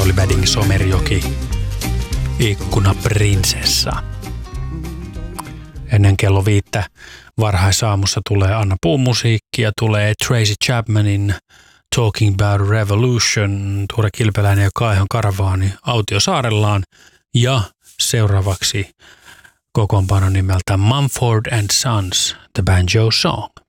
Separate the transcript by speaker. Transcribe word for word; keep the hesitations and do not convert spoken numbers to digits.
Speaker 1: oli Wedding Somerjoki, Ikkunaprinsessa. Ennen kello viittä varhaisaamussa tulee Anna Puun musiikkia, tulee Tracy Chapmanin Talking About Revolution, Tuure Kilpeläinen ja Kaihon Karavaani Autiosaarellaan ja seuraavaksi kokoonpano nimeltä Mumford and Sons, The Banjo Song.